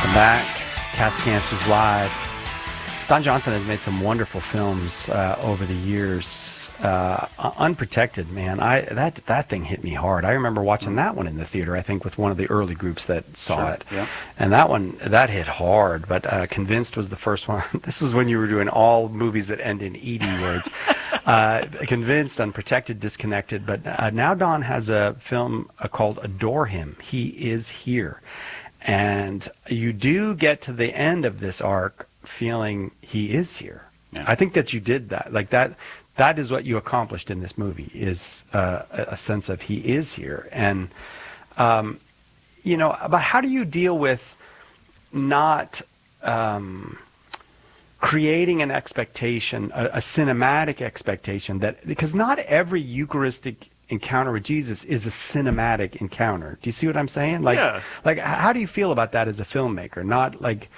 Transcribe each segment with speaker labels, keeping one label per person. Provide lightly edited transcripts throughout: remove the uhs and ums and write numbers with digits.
Speaker 1: Back. Catholic Answers Live. Don Johnson has made some wonderful films over the years. Unprotected, man. That thing hit me hard. I remember watching that one in the theater, I think, with one of the early groups that saw it.
Speaker 2: Yeah.
Speaker 1: And that hit hard. But Convinced was the first one. This was when you were doing all movies that end in ED words. Convinced, Unprotected, Disconnected. But now Don has a film called Adore Him. He Is Here. And you do get to the end of this arc feeling he is here.
Speaker 2: Yeah.
Speaker 1: I think that you did that. Like that is what you accomplished in this movie, is a sense of he is here. And, but how do you deal with not creating an expectation, a cinematic expectation, that because not every Eucharistic encounter with Jesus is a cinematic encounter. Do you see what I'm saying? Like how do you feel about that as a filmmaker? Not like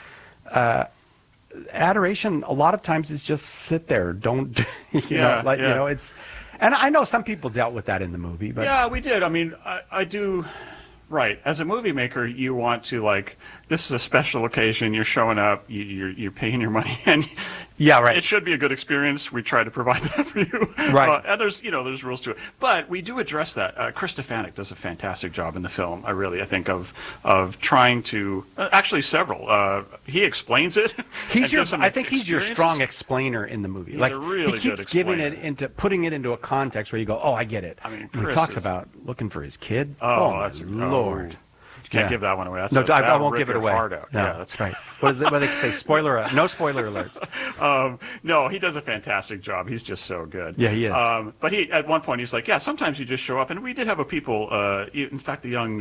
Speaker 1: adoration a lot of times is just sit there, don't it's, and I know some people dealt with that in the movie, but
Speaker 2: yeah, we did. I mean, I do. Right. As a movie maker, you want to, like, this is a special occasion. You're showing up. You're paying your money, and it should be a good experience. We try to provide that for you.
Speaker 1: Right.
Speaker 2: And there's rules to it, but we do address that. Chris Stefanik does a fantastic job in the film. I think of trying to actually several. He explains it.
Speaker 1: I think he's your strong explainer in the movie.
Speaker 2: He's a really
Speaker 1: he keeps putting it into a context where you go, oh, I get it.
Speaker 2: I mean,
Speaker 1: he talks about looking for his kid.
Speaker 2: Oh,
Speaker 1: my
Speaker 2: that's
Speaker 1: Lord.
Speaker 2: You can't give that one away.
Speaker 1: No, I won't give it away.
Speaker 2: Heart out.
Speaker 1: No,
Speaker 2: yeah,
Speaker 1: that's right. What do they say? Spoiler? No spoiler alerts.
Speaker 2: No, he does a fantastic job. He's just so good.
Speaker 1: Yeah, he is.
Speaker 2: But at one point he's like, yeah, sometimes you just show up, and we did have in fact, a young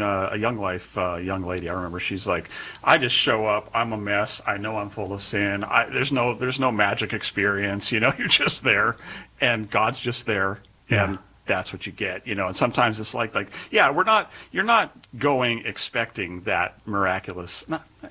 Speaker 2: lady. I remember she's like, I just show up. I'm a mess. I know I'm full of sin. There's no magic experience. You're just there, and God's just there, and that's what you get, and sometimes it's like, you're not going expecting that miraculous.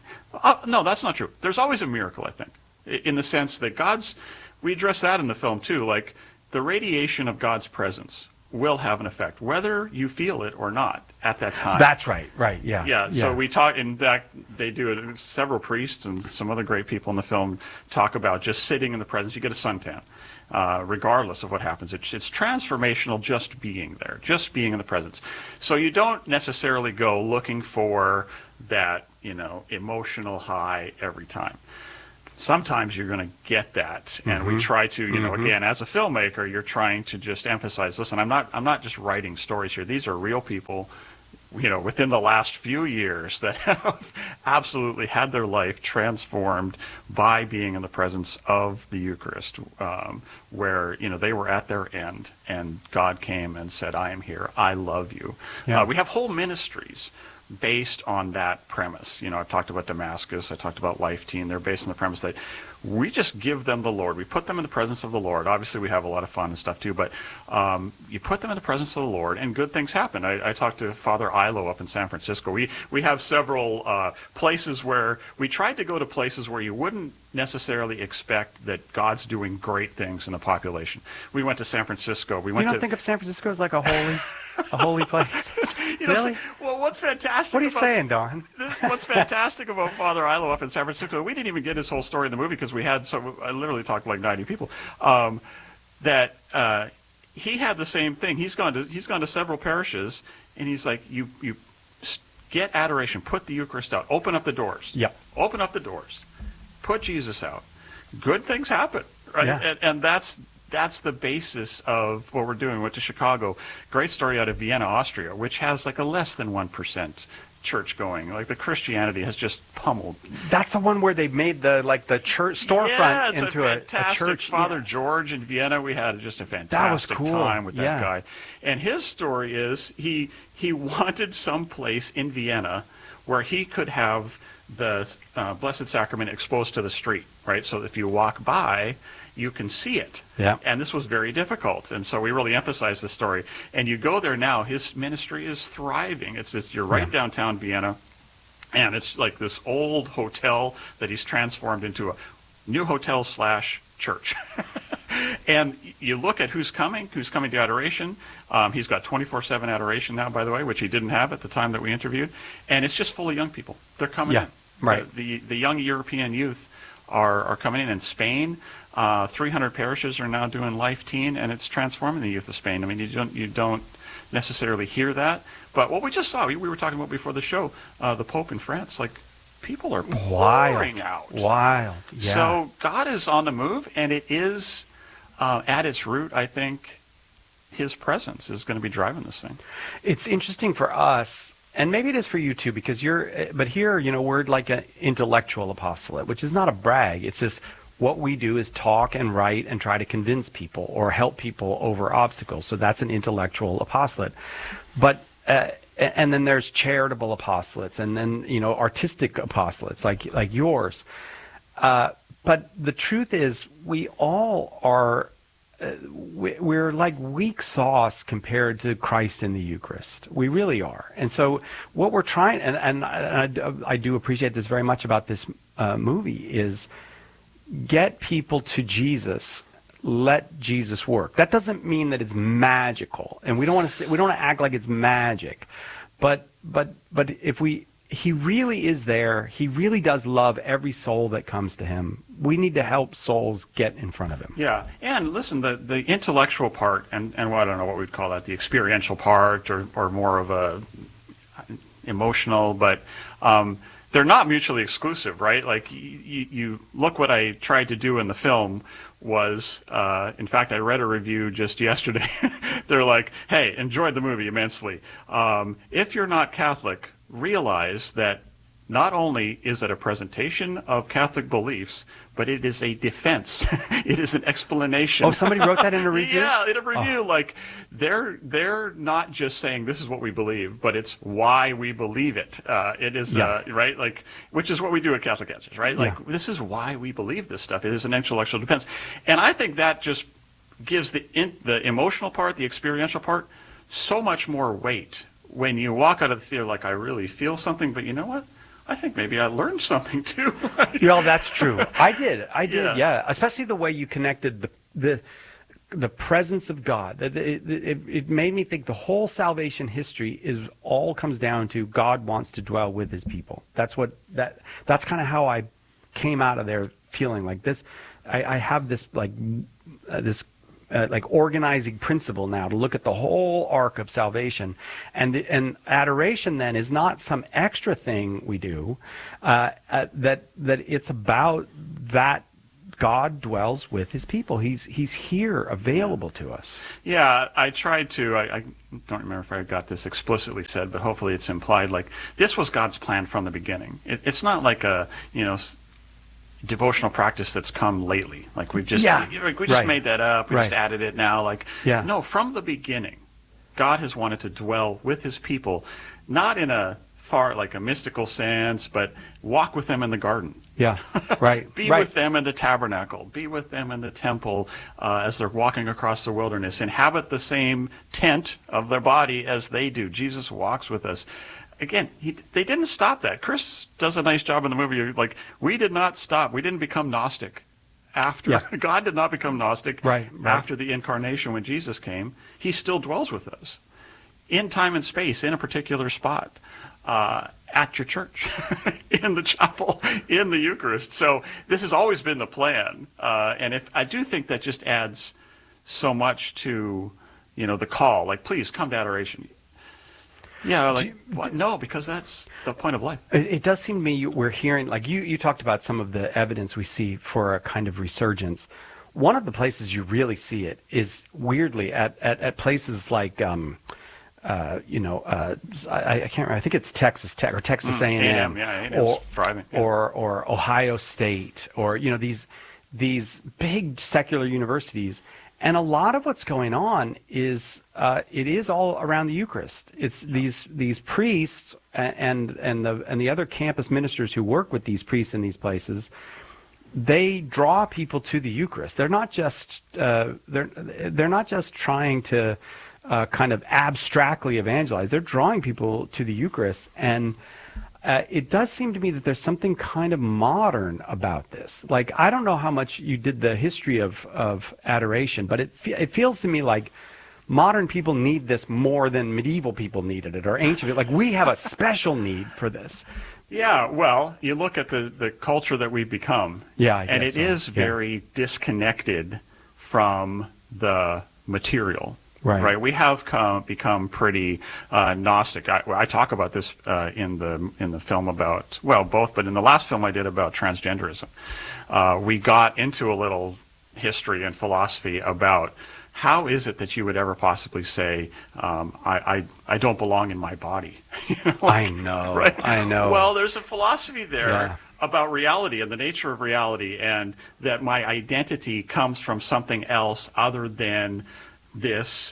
Speaker 2: No, that's not true. There's always a miracle, I think, in the sense that we address that in the film too, like the radiation of God's presence will have an effect, whether you feel it or not at that time.
Speaker 1: That's right, yeah.
Speaker 2: Yeah, so we talk, in fact, they do it, several priests and some other great people in the film talk about just sitting in the presence. You get a suntan. Regardless of what happens. It's transformational just being there, just being in the presence. So you don't necessarily go looking for that, emotional high every time. Sometimes you're going to get that, and we try to, again, as a filmmaker, you're trying to just emphasize, listen, I'm not just writing stories here. These are real people, within the last few years that have absolutely had their life transformed by being in the presence of the Eucharist, where, they were at their end and God came and said, I am here. I love you.
Speaker 1: Yeah.
Speaker 2: We have whole ministries based on that premise. I've talked about Damascus. I talked about Life Team. They're based on the premise that we just give them the Lord. We put them in the presence of the Lord. Obviously, we have a lot of fun and stuff too, but you put them in the presence of the Lord, and good things happen. I talked to Father Ilo up in San Francisco. We have several places where we tried to go to places where you wouldn't necessarily expect that God's doing great things in the population. We went to San Francisco.
Speaker 1: You don't think of San Francisco as like a holy place? Really?
Speaker 2: Well, what's fantastic?
Speaker 1: What are you saying, Don?
Speaker 2: What's fantastic about Father Ilo up in San Francisco? We didn't even get his whole story in the movie because I literally talked to like 90 people. That he had the same thing. He's gone to several parishes, and he's like, you get adoration, put the Eucharist out, open up the doors.
Speaker 1: Yep.
Speaker 2: Open up the doors, put Jesus out. Good things happen, right?
Speaker 1: Yeah.
Speaker 2: And that's the basis of what we're doing. We went to Chicago. Great story out of Vienna, Austria, which has like a less than 1% church going. Like the Christianity has just pummeled.
Speaker 1: That's the one where they made the church storefront into a church.
Speaker 2: Father George in Vienna, we had just a fantastic time with that guy. And his story is he wanted some place in Vienna where he could have the Blessed Sacrament exposed to the street, right? So if you walk by, you can see it.
Speaker 1: Yeah.
Speaker 2: And this was very difficult. And so we really emphasized the story. And you go there now, his ministry is thriving. You're right downtown Vienna, and it's like this old hotel that he's transformed into a new hotel / church. And you look at who's coming to adoration. He's got 24/7 adoration now, by the way, which he didn't have at the time that we interviewed. And it's just full of young people. They're coming in.
Speaker 1: Right.
Speaker 2: The young European youth are coming in Spain. 300 parishes are now doing Life Teen, and it's transforming the youth of Spain. I mean, you don't necessarily hear that, but what we just saw, we were talking about before the show, the Pope in France, like people are pouring out.
Speaker 1: Wild. Yeah.
Speaker 2: So God is on the move, and it is at its root, I think, His presence is going to be driving this thing.
Speaker 1: It's interesting for us, and maybe it is for you too, because but here, we're like an intellectual apostolate, which is not a brag. It's just what we do is talk and write and try to convince people or help people over obstacles. So that's an intellectual apostolate. But and then there's charitable apostolates, and then artistic apostolates like yours. But the truth is, we all are. We're like weak sauce compared to Christ in the Eucharist. We really are. And so what we're trying, and I do appreciate this very much about this movie, is get people to Jesus. Let Jesus work. That doesn't mean that it's magical, and we don't want to act like it's magic. But if He really is there. He really does love every soul that comes to Him. We need to help souls get in front of Him.
Speaker 2: Yeah, and listen, the intellectual part, and well, I don't know what we'd call that, the experiential part, or more of a emotional, but they're not mutually exclusive, right? Like, you look what I tried to do in the film was, in fact, I read a review just yesterday. They're like, hey, enjoyed the movie immensely. If you're not Catholic, realize that not only is it a presentation of Catholic beliefs, but it is a defense. It is an explanation.
Speaker 1: Oh, somebody wrote that in a review?
Speaker 2: Yeah, in a review. Oh. Like, they're not just saying this is what we believe, but it's why we believe it. It is, right? Like, which is what we do at Catholic Answers, right? Like, this is why we believe this stuff. It is an intellectual defense. And I think that just gives the emotional part, the experiential part, so much more weight. When you walk out of the theater like, I really feel something, but you know what? I think maybe I learned something too.
Speaker 1: Well, that's true. I did. Yeah. Especially the way you connected the presence of God. It made me think the whole salvation history all comes down to God wants to dwell with His people. That's kind of how I came out of there feeling like this. I have this organizing principle now to look at the whole arc of salvation, and adoration then is not some extra thing we do, that it's about that God dwells with His people. He's here, available to us.
Speaker 2: Yeah, I tried to. I don't remember if I got this explicitly said, but hopefully it's implied. Like, this was God's plan from the beginning. It's not like a devotional practice that's come lately. Like, we just made that up. We just added it now. Like, no, from the beginning, God has wanted to dwell with His people, not in a like a mystical sense, but walk with them in the garden.
Speaker 1: Yeah, right.
Speaker 2: Be with them in the tabernacle. Be with them in the temple as they're walking across the wilderness. Inhabit the same tent of their body as they do. Jesus walks with us. Again, they didn't stop that. Chris does a nice job in the movie. Like, we did not stop. We didn't become Gnostic after. Yeah. God did not become Gnostic after the incarnation when Jesus came. He still dwells with us in time and space, in a particular spot, at your church, in the chapel, in the Eucharist. So this has always been the plan. And I do think that just adds so much to, the call. Like, please come to adoration. Yeah, like, what? No, because that's the point of life.
Speaker 1: It does seem to me we're hearing, like you talked about some of the evidence we see for a kind of resurgence. One of the places you really see it is, weirdly, at places like, I can't remember, I think it's Texas Tech or Texas A&M.
Speaker 2: A&M's thriving. Yeah.
Speaker 1: Or Ohio State, or, these big secular universities. And a lot of what's going on is it is all around the Eucharist. It's these priests and the other campus ministers who work with these priests in these places. They draw people to the Eucharist. They're not just they're not just trying to kind of abstractly evangelize. They're drawing people to the Eucharist, and it does seem to me that there's something kind of modern about this. Like, I don't know how much you did the history of adoration, but it feels to me like modern people need this more than medieval people needed it, or ancient. Like, we have a special need for this
Speaker 2: Yeah, well, you look at the culture that we've become,
Speaker 1: Yeah, I
Speaker 2: and
Speaker 1: guess
Speaker 2: it
Speaker 1: so.
Speaker 2: is
Speaker 1: Yeah.
Speaker 2: very disconnected from the material.
Speaker 1: Right.
Speaker 2: We have become pretty Gnostic. I talk about this in the film about, well, both, but in the last film I did about transgenderism, we got into a little history and philosophy about how is it that you would ever possibly say, I don't belong in my body? You know,
Speaker 1: I know.
Speaker 2: right?
Speaker 1: I know.
Speaker 2: Well, there's a philosophy there
Speaker 1: Yeah.
Speaker 2: about reality and the nature of reality, and that my identity comes from something else other than this.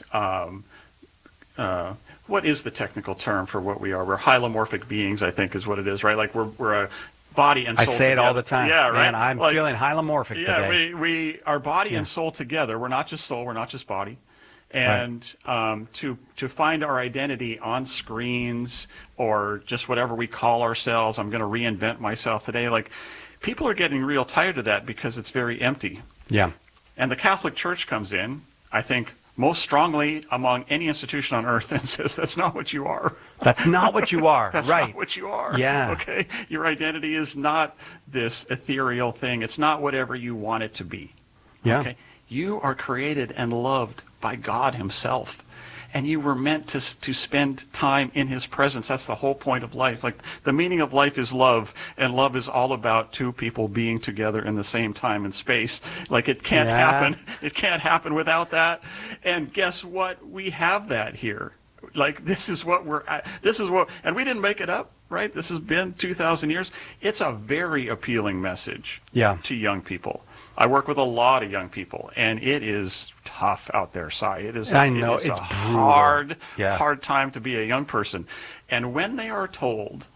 Speaker 2: What is the technical term for what we are? We're hylomorphic beings, I think, is what it is, right? Like we're a body and soul
Speaker 1: I say it all
Speaker 2: together.
Speaker 1: the time.
Speaker 2: Yeah, right.
Speaker 1: Man, I'm
Speaker 2: Like,
Speaker 1: feeling hylomorphic
Speaker 2: yeah,
Speaker 1: today.
Speaker 2: we are body
Speaker 1: Yeah.
Speaker 2: and soul together. We're not just soul. We're not just body. And to find our identity on screens or just whatever we call ourselves, I'm going to reinvent myself today. Like, people are getting real tired of that because it's very empty.
Speaker 1: Yeah.
Speaker 2: And the Catholic Church comes in, I think, most strongly among any institution on earth and says, that's not what you are.
Speaker 1: That's not what you are.
Speaker 2: That's
Speaker 1: right.
Speaker 2: not what you are.
Speaker 1: Yeah.
Speaker 2: Okay? Your identity is not this ethereal thing. It's not whatever you want it to be.
Speaker 1: Yeah.
Speaker 2: Okay? You are created and loved by God himself. And you were meant to spend time in his presence. That's the whole point of life. Like, the meaning of life is love, and love is all about two people being together in the same time and space. Like, it can't happen. It can't happen without that. And guess what? We have that here. Like, this is what we're at. This is what, and we didn't make it up, right? This has been 2,000 years. It's a very appealing message to young people. I work with a lot of young people, and it is tough out there, Cy. It is.
Speaker 1: I know,
Speaker 2: it is
Speaker 1: it's
Speaker 2: a
Speaker 1: brutal.
Speaker 2: hard time to be a young person. And when they are told,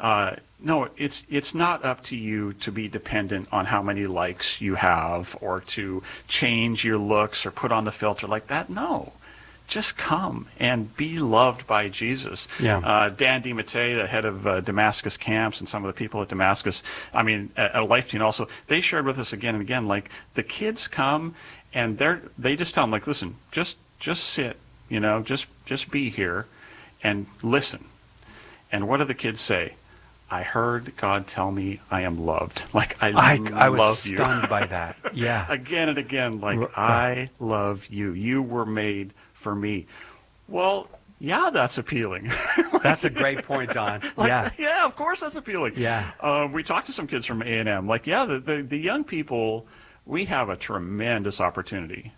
Speaker 2: no, it's not up to you to be dependent on how many likes you have or to change your looks or put on the filter like that. No. Just come and be loved by Jesus.
Speaker 1: Yeah.
Speaker 2: Dan DiMattei, the head of Damascus camps, and some of the people at Damascus, I mean, at Life Teen also, they shared with us again and again, like, the kids come and they just tell them, like, listen, just sit, you know, just be here and listen. And what do the kids say? I heard God tell me I am loved. Like, I
Speaker 1: was
Speaker 2: love you.
Speaker 1: stunned by that. Yeah.
Speaker 2: Again and again, like, I love you. You were made for me. Well, yeah, that's appealing.
Speaker 1: That's a great point, Don.
Speaker 2: Like,
Speaker 1: yeah.
Speaker 2: Yeah, of course that's appealing.
Speaker 1: Yeah.
Speaker 2: We talked to some kids from A&M. Like, yeah, the young people, we have a tremendous opportunity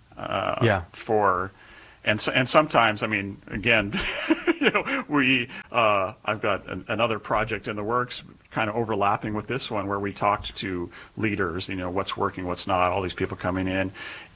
Speaker 2: for, and sometimes, I mean, again, you know, I've got another project in the works, kind of overlapping with this one, where we talked to leaders, you know, what's working, what's not, all these people coming in.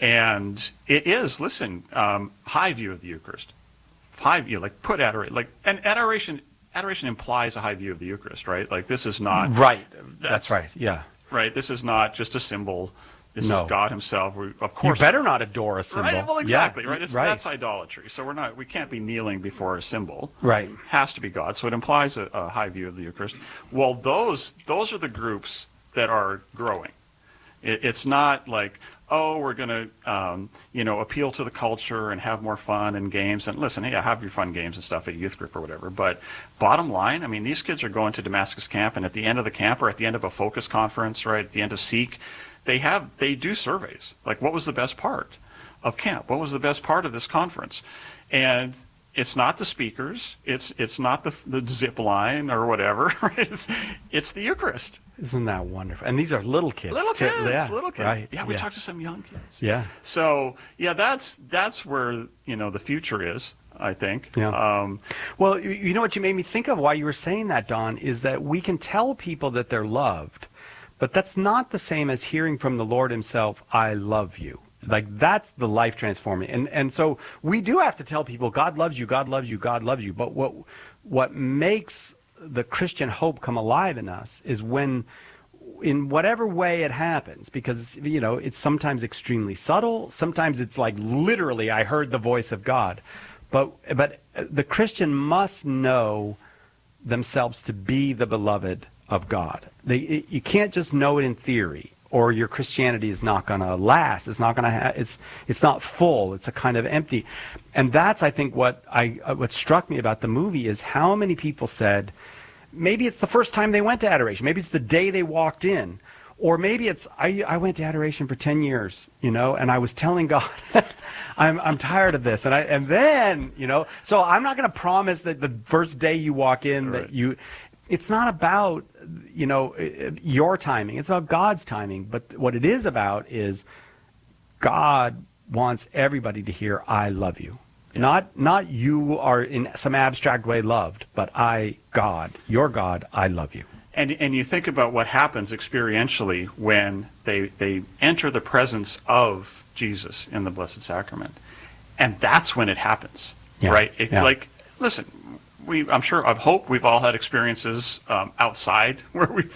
Speaker 2: And it is, listen, high view of the Eucharist. High view, like, put adoration, like, and adoration implies a high view of the Eucharist, right? Like, this is not.
Speaker 1: Right. That's right. Yeah.
Speaker 2: Right. This is not just a symbol. This is God himself. Of
Speaker 1: You
Speaker 2: course.
Speaker 1: better not adore a symbol.
Speaker 2: Right. Well, exactly.
Speaker 1: Yeah.
Speaker 2: Right. That's idolatry. So we can't be kneeling before a symbol.
Speaker 1: Right.
Speaker 2: It has to be God. So it implies a high view of the Eucharist. Well, those are the groups that are growing. It's not like, oh, we're going to, you know, appeal to the culture and have more fun and games. And listen, hey, have your fun games and stuff at a youth group or whatever. But bottom line, I mean, these kids are going to Damascus Camp, and at the end of the camp or at the end of a focus conference, right, at the end of Seek, they do surveys. Like, what was the best part of camp? What was the best part of this conference? And it's not the speakers. It's not the zip line or whatever. Right? It's the Eucharist.
Speaker 1: Isn't that wonderful? And these are little kids.
Speaker 2: Little kids.
Speaker 1: Yeah.
Speaker 2: Little kids.
Speaker 1: Right.
Speaker 2: Yeah, we talked to some young kids.
Speaker 1: Yeah.
Speaker 2: So, yeah, that's where, you know, the future is, I think.
Speaker 1: Yeah. Well, you know what you made me think of while you were saying that, Don, is that we can tell people that they're loved, but that's not the same as hearing from the Lord himself, I love you. Like, that's the life transforming. And so we do have to tell people, God loves you, God loves you, God loves you. But what makes the Christian hope come alive in us is when, in whatever way it happens, because, you know, it's sometimes extremely subtle. Sometimes it's like, literally, I heard the voice of God. But the Christian must know themselves to be the beloved of God. You can't just know it in theory, or your Christianity is not going to last. It's not going to it's not full. It's a kind of empty. And that's, I think, what struck me about the movie is how many people said, maybe it's the first time they went to adoration. Maybe it's the day they walked in. Or maybe it's, I went to adoration for 10 years, you know, and I was telling God, I'm tired of this. And then, you know, so I'm not going to promise that the first day you walk in that it's not about, you know, your timing. It's about God's timing. But what it is about is God wants everybody to hear, I love you. Not you are in some abstract way loved, but God, your God, I love you.
Speaker 2: And you think about what happens experientially when they enter the presence of Jesus in the Blessed Sacrament. And that's when it happens, right? Like, listen, I hope we've all had experiences outside where we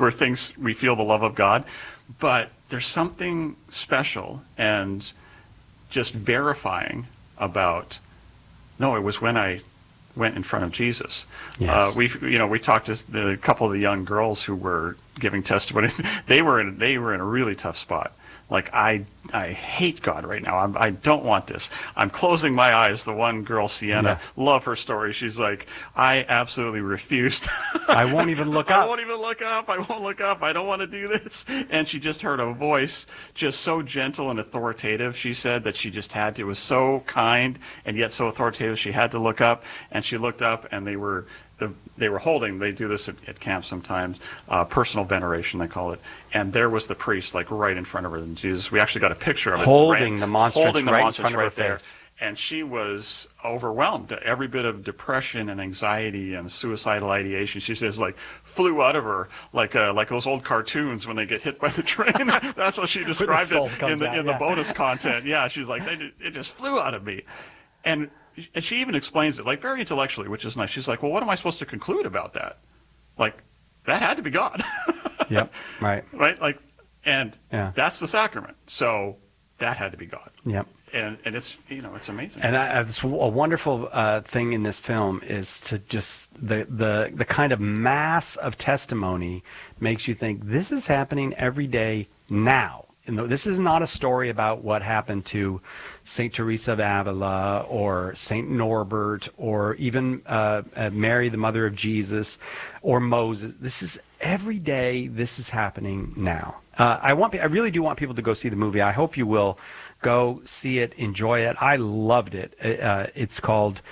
Speaker 2: feel the love of God. But there's something special and just verifying about, no, it was when I went in front of Jesus.
Speaker 1: Yes.
Speaker 2: We talked to a couple of the young girls who were giving testimony. They were in a really tough spot. Like, I hate God right now. I don't want this. I'm closing my eyes. The one girl, Sienna, love her story. She's like, I absolutely refused.
Speaker 1: I won't even look up.
Speaker 2: I won't even look up. I won't look up. I don't want to do this. And she just heard a voice just so gentle and authoritative. She said that she just had to. It was so kind and yet so authoritative. She had to look up, and she looked up, and they were holding, they do this at camp sometimes, personal veneration, they call it. And there was the priest, like, right in front of her. And Jesus, we actually got a picture of it.
Speaker 1: Holding the monstrance right in front of her face.
Speaker 2: And she was overwhelmed. Every bit of depression and anxiety and suicidal ideation, she says, like, flew out of her like those old cartoons when they get hit by the train. That's how she described it in the bonus content. Yeah, she's like, it just flew out of me. And she even explains it, like, very intellectually, which is nice. She's like, well, what am I supposed to conclude about that? Like, that had to be God.
Speaker 1: Yep, right.
Speaker 2: Right? Like, and that's the sacrament. So that had to be God.
Speaker 1: Yep.
Speaker 2: And it's, it's amazing.
Speaker 1: And it's a wonderful thing in this film is to just, the kind of mass of testimony makes you think this is happening every day now. This is not a story about what happened to St. Teresa of Avila or St. Norbert or even Mary, the mother of Jesus, or Moses. This is every day. This is happening now. I really do want people to go see the movie. I hope you will go see it, enjoy it. I loved it. It's called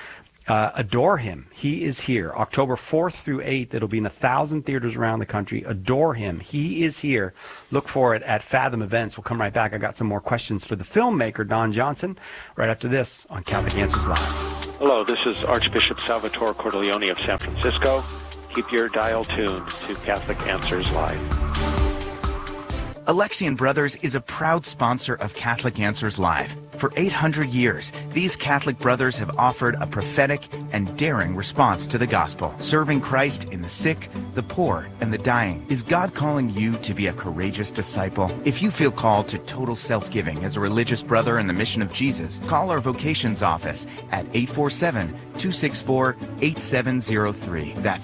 Speaker 1: Adore Him. He is here. October 4th through 8th. It'll be in 1,000 theaters around the country. Adore Him. He is here. Look for it at Fathom Events. We'll come right back. I got some more questions for the filmmaker, Don Johnson, right after this on Catholic Answers Live.
Speaker 3: Hello, this is Archbishop Salvatore Cordileone of San Francisco. Keep your dial tuned to Catholic Answers Live.
Speaker 4: Alexian Brothers is a proud sponsor of Catholic Answers Live. For 800 years, these Catholic brothers have offered a prophetic and daring response to the gospel, serving Christ in the sick, the poor, and the dying. Is God calling you to be a courageous disciple? If you feel called to total self-giving as a religious brother in the mission of Jesus, call our vocations office at 847-264-8703. That's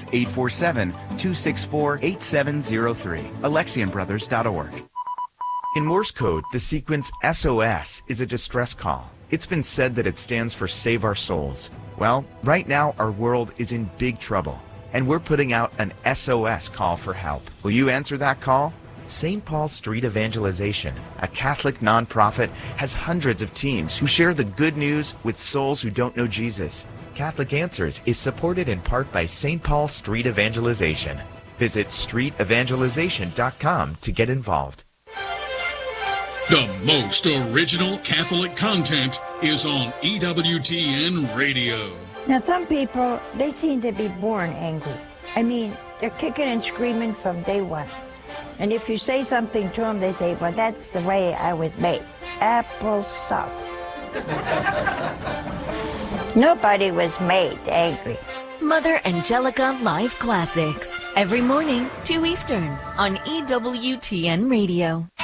Speaker 4: 847-264-8703. AlexianBrothers.org. In Morse code, the sequence SOS is a distress call. It's been said that it stands for Save Our Souls. Well, right now our world is in big trouble, and we're putting out an SOS call for help. Will you answer that call? St. Paul Street Evangelization, a Catholic nonprofit, has hundreds of teams who share the good news with souls who don't know Jesus. Catholic Answers is supported in part by St. Paul Street Evangelization. Visit streetevangelization.com to get involved.
Speaker 5: The most original Catholic content is on EWTN Radio.
Speaker 6: Now, some people, they seem to be born angry. I mean, they're kicking and screaming from day one. And if you say something to them, they say, well, that's the way I was made. Applesauce. Nobody was made angry.
Speaker 7: Mother Angelica Live Classics. Every morning, 2 Eastern, on EWTN Radio.